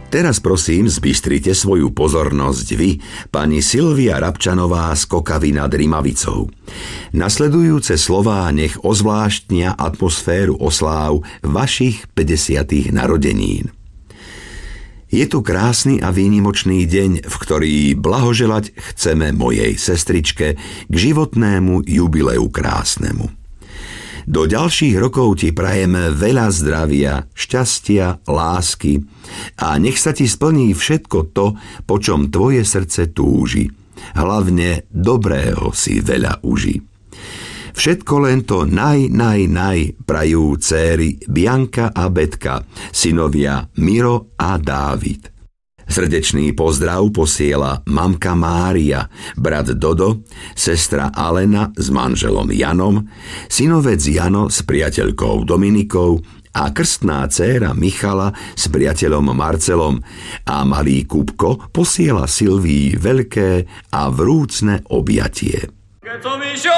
Teraz prosím, zbystrite svoju pozornosť vy, pani Silvia Rabčanová z Kokavy nad Rimavicou. Nasledujúce slová nech ozvláštnia atmosféru osláv vašich 50. narodenín. Je tu krásny a výnimočný deň, v ktorý blahoželať chceme mojej sestričke k životnému jubileu krásnemu. Do ďalších rokov ti prajeme veľa zdravia, šťastia, lásky a nech sa ti splní všetko to, po čom tvoje srdce túži. Hlavne dobrého si veľa uži. Všetko len to naj prajú céry Bianka a Betka, synovia Miro a Dávid. Srdečný pozdrav posiela mamka Mária, brat Dodo, sestra Alena s manželom Janom, synovec Jano s priateľkou Dominikou a krstná dcéra Michala s priateľom Marcelom a malý Kupko posiela Silvii veľké a vrúcne objatie.